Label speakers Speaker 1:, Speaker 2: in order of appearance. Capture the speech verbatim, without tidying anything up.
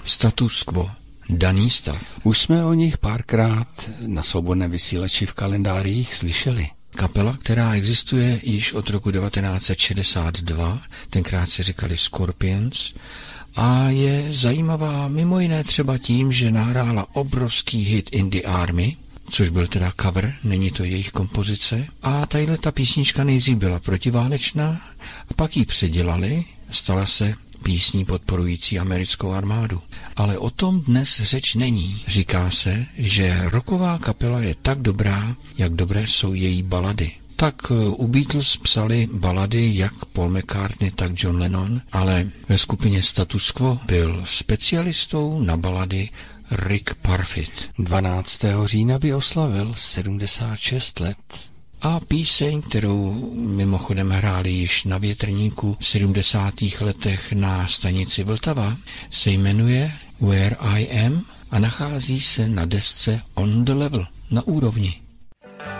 Speaker 1: Status quo, daný stav.
Speaker 2: Už jsme o nich párkrát na Svobodném vysílači v kalendářích slyšeli.
Speaker 1: Kapela, která existuje již od roku devatenáct set šedesát dva, tenkrát se říkali Scorpions, a je zajímavá mimo jiné třeba tím, že nahrála obrovský hit In the Army, což byl teda cover, není to jejich kompozice. A tadyhle ta písnička nejdřív byla protiválečná, a pak ji předělali, stala se písní podporující americkou armádu. Ale o tom dnes řeč není. Říká se, že rocková kapela je tak dobrá, jak dobré jsou její balady. Tak u Beatles psali balady jak Paul McCartney, tak John Lennon, ale ve skupině Status Quo byl specialistou na balady Rick Parfitt.
Speaker 2: dvanáctého října by oslavil sedmdesát šest let.
Speaker 1: A píseň, kterou mimochodem hráli již na Větrníku v sedmdesátých letech na stanici Vltava, se jmenuje Where I Am a nachází se na desce On the Level, na úrovni.